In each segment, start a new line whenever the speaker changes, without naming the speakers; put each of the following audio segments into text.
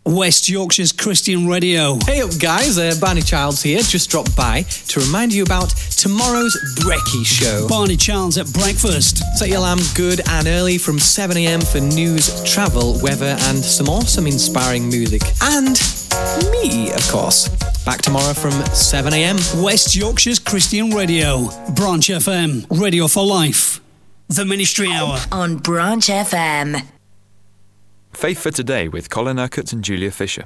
West Yorkshire's Christian Radio.
Hey up guys, Barney Childs here, just dropped by to remind you about tomorrow's Brekkie Show.
Barney Childs at breakfast.
Set your alarm good and early from 7am for news, travel, weather and some awesome inspiring music. And me, of course. Back tomorrow from 7am.
West Yorkshire's Christian Radio. Branch FM. Radio for Life. The Ministry Hour.
On Branch FM.
Faith for Today with Colin Urquhart and Julia Fisher.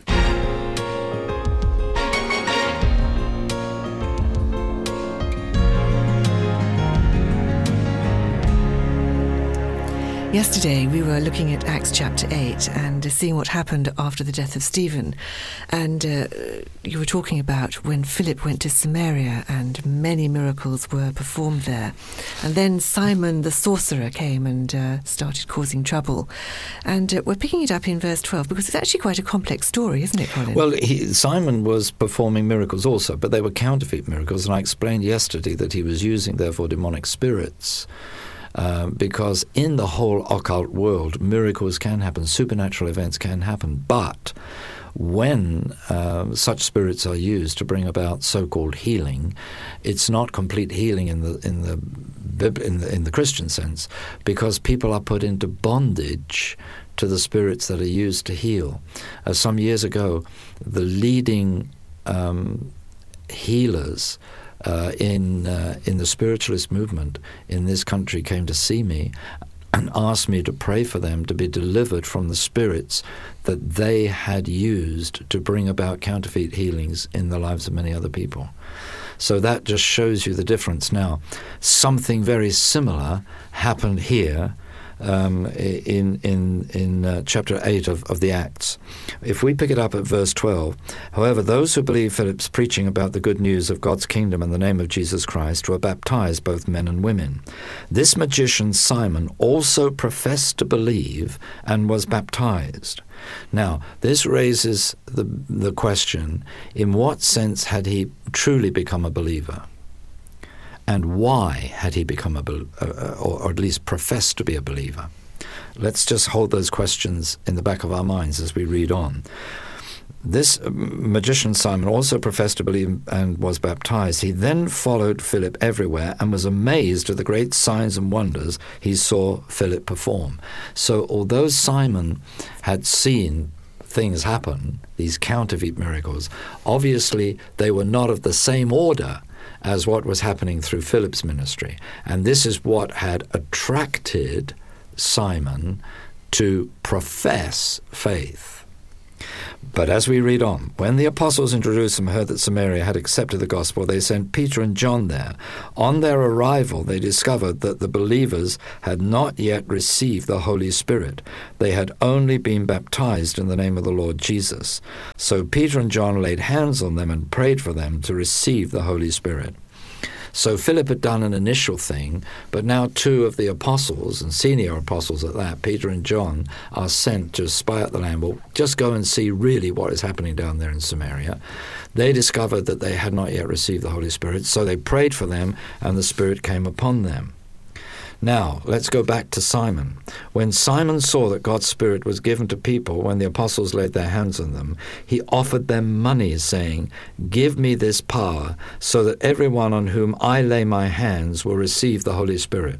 Yesterday we were looking at Acts chapter 8 and seeing what happened after the death of Stephen. And you were talking about when Philip went to Samaria and many miracles were performed there. And then Simon the sorcerer came and started causing trouble. And we're picking it up in verse 12 because it's actually quite a complex story, isn't it, Colin?
Well, Simon was performing miracles also, but they were counterfeit miracles. And I explained yesterday that he was using, therefore, demonic spirits. Because in the whole occult world, miracles can happen, supernatural events can happen, but when such spirits are used to bring about so-called healing, it's not complete healing in the Christian sense, because people are put into bondage to the spirits that are used to heal. Some years ago, the leading healers in the spiritualist movement in this country came to see me and asked me to pray for them to be delivered from the spirits that they had used to bring about counterfeit healings in the lives of many other people. So that just shows you the difference. Now, something very similar happened here in chapter 8 of the Acts. If we pick it up at verse 12, however, those who believed Philip's preaching about the good news of God's kingdom in the name of Jesus Christ were baptized, both men and women. This magician Simon also professed to believe and was baptized. Now, this raises the question, in what sense had he truly become a believer? And why had he become or at least professed to be a believer? Let's just hold those questions in the back of our minds as we read on. This magician Simon also professed to believe and was baptized. He then followed Philip everywhere and was amazed at the great signs and wonders he saw Philip perform. So although Simon had seen things happen, these counterfeit miracles, obviously they were not of the same order as what was happening through Philip's ministry. And this is what had attracted Simon to profess faith. But as we read on, when the apostles in Jerusalem heard that Samaria had accepted the gospel, they sent Peter and John there. On their arrival, they discovered that the believers had not yet received the Holy Spirit. They had only been baptized in the name of the Lord Jesus. So Peter and John laid hands on them and prayed for them to receive the Holy Spirit. So Philip had done an initial thing, but now two of the apostles, and senior apostles at that, Peter and John, are sent to spy out the land. Well, just go and see really what is happening down there in Samaria. They discovered that they had not yet received the Holy Spirit, so they prayed for them, and the Spirit came upon them. Now, let's go back to Simon. When Simon saw that God's Spirit was given to people when the apostles laid their hands on them, he offered them money, saying, "Give me this power, so that everyone on whom I lay my hands will receive the Holy Spirit."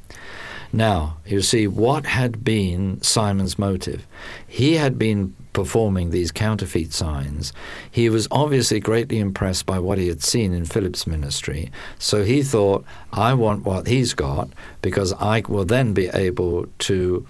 Now, you see, what had been Simon's motive? He had been performing these counterfeit signs. He was obviously greatly impressed by what he had seen in Philip's ministry. So he thought, I want what he's got, because I will then be able to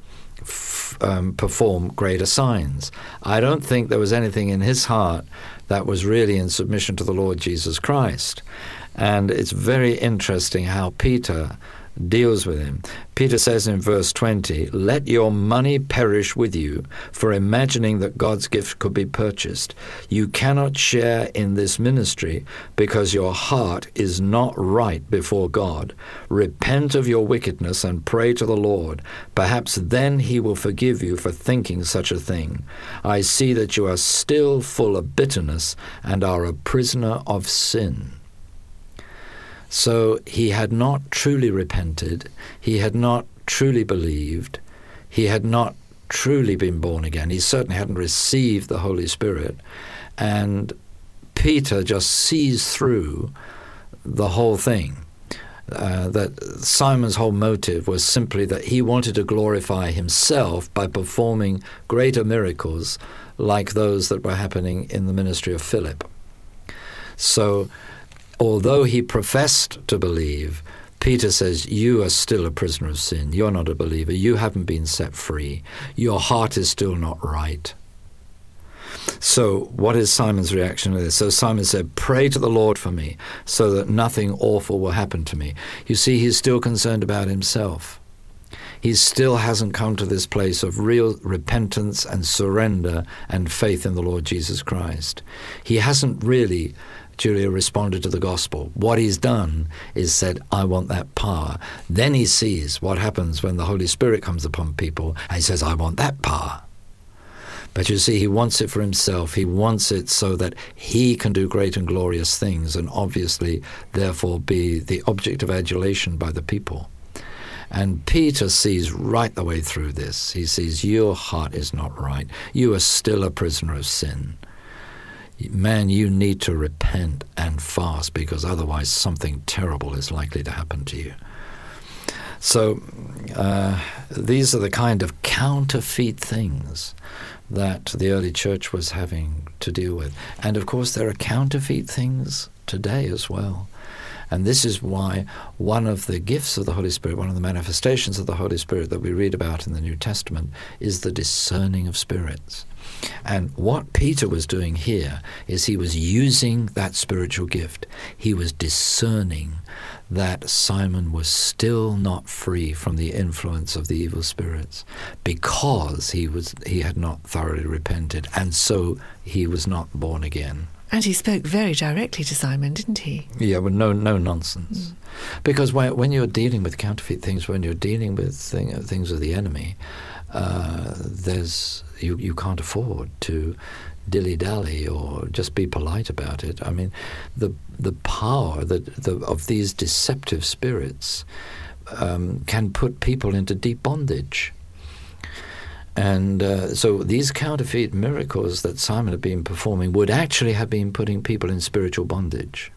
perform greater signs. I don't think there was anything in his heart that was really in submission to the Lord Jesus Christ. And it's very interesting how Peter deals with him. Peter says in verse 20, "Let your money perish with you for imagining that God's gift could be purchased. You cannot share in this ministry because your heart is not right before God. Repent of your wickedness and pray to the Lord. Perhaps then he will forgive you for thinking such a thing. I see that you are still full of bitterness and are a prisoner of sin." So he had not truly repented, he had not truly believed, he had not truly been born again. He certainly hadn't received the Holy Spirit. And Peter just sees through the whole thing. That Simon's whole motive was simply that he wanted to glorify himself by performing greater miracles like those that were happening in the ministry of Philip. So, although he professed to believe, Peter says, you are still a prisoner of sin. You're not a believer. You haven't been set free. Your heart is still not right. So what is Simon's reaction to this? So Simon said, pray to the Lord for me so that nothing awful will happen to me. You see, he's still concerned about himself. He still hasn't come to this place of real repentance and surrender and faith in the Lord Jesus Christ. He hasn't really, Julia, responded to the gospel. What he's done is said, I want that power. Then he sees what happens when the Holy Spirit comes upon people, and he says, I want that power. But you see, he wants it for himself. He wants it so that he can do great and glorious things and obviously, therefore, be the object of adulation by the people. And Peter sees right the way through this. He sees your heart is not right. You are still a prisoner of sin. Man, you need to repent and fast because otherwise something terrible is likely to happen to you. So these are the kind of counterfeit things that the early church was having to deal with. And of course there are counterfeit things today as well. And this is why one of the gifts of the Holy Spirit, one of the manifestations of the Holy Spirit that we read about in the New Testament is the discerning of spirits. And what Peter was doing here is he was using that spiritual gift. He was discerning that Simon was still not free from the influence of the evil spirits because he had not thoroughly repented, and so he was not born again.
And he spoke very directly to Simon, didn't he?
Yeah, well, no nonsense. Because when you're dealing with counterfeit things, when you're dealing with things of the enemy, you can't afford to dilly-dally or just be polite about it. I mean, the power of these deceptive spirits can put people into deep bondage. And so these counterfeit miracles that Simon had been performing would actually have been putting people in spiritual bondage.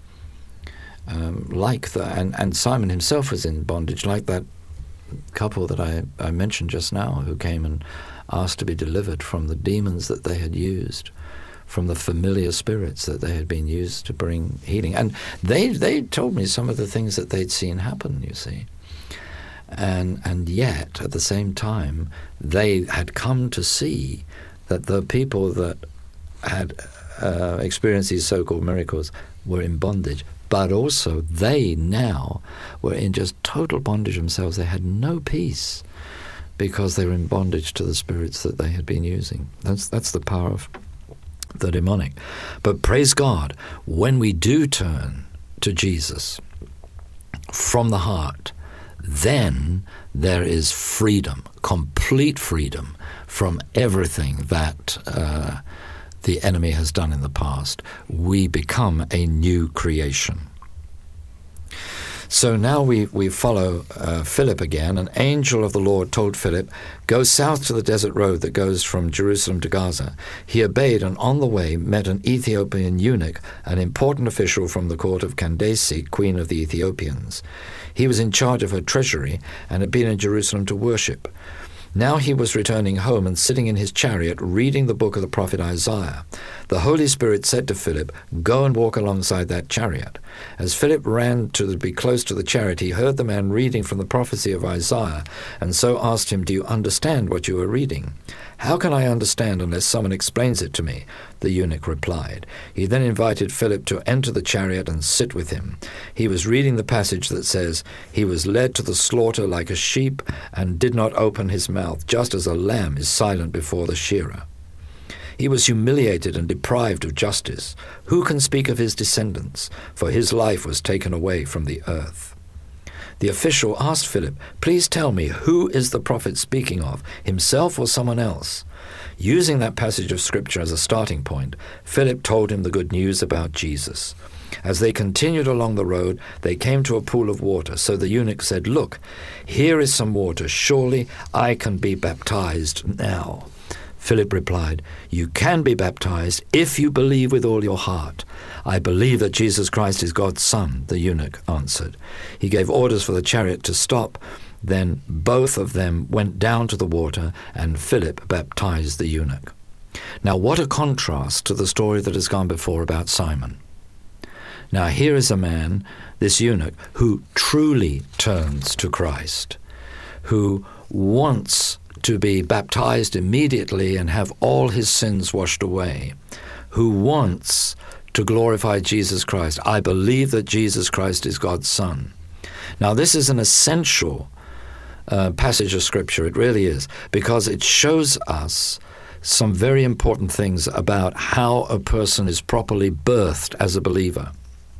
And Simon himself was in bondage, like that couple that I mentioned just now, who came and asked to be delivered from the demons that they had used, from the familiar spirits that they had been used to bring healing. And they told me some of the things that they'd seen happen, you see. And yet, at the same time, they had come to see that the people that had experienced these so-called miracles were in bondage. But also, they now were in just total bondage themselves. They had no peace because they were in bondage to the spirits that they had been using. That's the power of the demonic. But praise God, when we do turn to Jesus from the heart, then there is freedom, complete freedom from everything that the enemy has done in the past. We become a new creation. So now we follow Philip again. An angel of the Lord told Philip, go south to the desert road that goes from Jerusalem to Gaza. He obeyed, and on the way met an Ethiopian eunuch, an important official from the court of Candace, queen of the Ethiopians. He was in charge of her treasury and had been in Jerusalem to worship. Now he was returning home and sitting in his chariot reading the book of the prophet Isaiah. The Holy Spirit said to Philip, go and walk alongside that chariot. As Philip ran to be close to the chariot, he heard the man reading from the prophecy of Isaiah, and so asked him, do you understand what you are reading? How can I understand unless someone explains it to me? The eunuch replied. He then invited Philip to enter the chariot and sit with him. He was reading the passage that says, he was led to the slaughter like a sheep and did not open his mouth, just as a lamb is silent before the shearer. He was humiliated and deprived of justice. Who can speak of his descendants? For his life was taken away from the earth. The official asked Philip, please tell me, who is the prophet speaking of, himself or someone else? Using that passage of Scripture as a starting point, Philip told him the good news about Jesus. As they continued along the road, they came to a pool of water. So the eunuch said, "Look, here is some water. Surely I can be baptized now." Philip replied, "You can be baptized if you believe with all your heart." "I believe that Jesus Christ is God's Son," the eunuch answered. He gave orders for the chariot to stop. Then both of them went down to the water, and Philip baptized the eunuch. Now what a contrast to the story that has gone before about Simon. Now here is a man, this eunuch, who truly turns to Christ, who wants to be baptized immediately and have all his sins washed away, who wants to glorify Jesus Christ. I believe that Jesus Christ is God's Son. Now this is an essential passage of Scripture, it really is, because it shows us some very important things about how a person is properly birthed as a believer.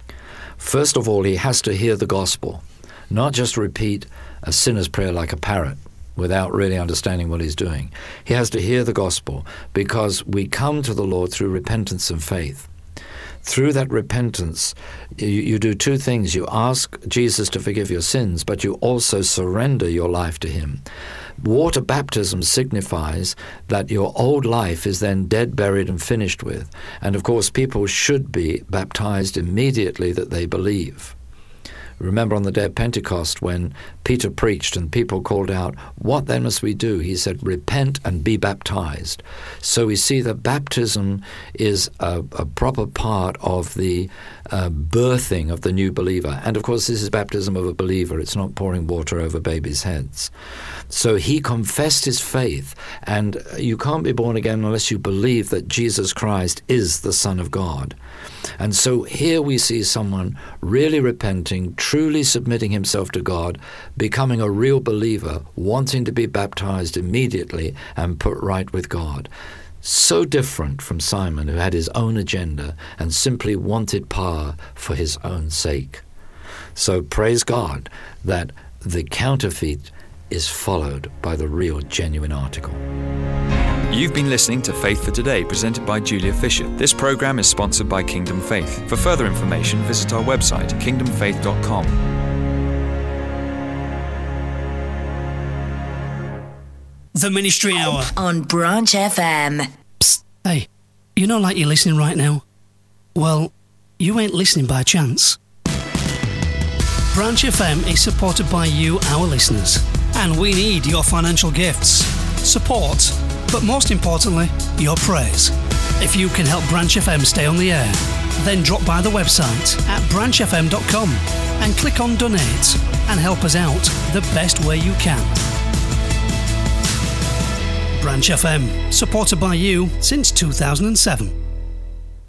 First of all, he has to hear the gospel, not just repeat a sinner's prayer like a parrot without really understanding what he's doing. He has to hear the gospel because we come to the Lord through repentance and faith. Through that repentance, you do two things. You ask Jesus to forgive your sins, but you also surrender your life to him. Water baptism signifies that your old life is then dead, buried, and finished with. And of course, people should be baptized immediately that they believe. Remember on the day of Pentecost when Peter preached and people called out, "What then must we do?" He said, "Repent and be baptized." So we see that baptism is a proper part of the birthing of the new believer. And of course, this is baptism of a believer. It's not pouring water over babies' heads. So he confessed his faith, and you can't be born again unless you believe that Jesus Christ is the Son of God. And so here we see someone really repenting, truly submitting himself to God, becoming a real believer, wanting to be baptized immediately and put right with God. So different from Simon, who had his own agenda and simply wanted power for his own sake. So praise God that the counterfeit is followed by the real, genuine article.
You've been listening to Faith for Today, presented by Julia Fisher. This program is sponsored by Kingdom Faith. For further information, visit our website, kingdomfaith.com.
The Ministry Hour
on Branch FM.
Psst, hey, you know like you're listening right now? Well, you ain't listening by chance. Branch FM is supported by you, our listeners, and we need your financial gifts, support, but most importantly, your praise. If you can help Branch FM stay on the air, then drop by the website at branchfm.com and click on Donate and help us out the best way you can. Branch FM, supported by you since 2007.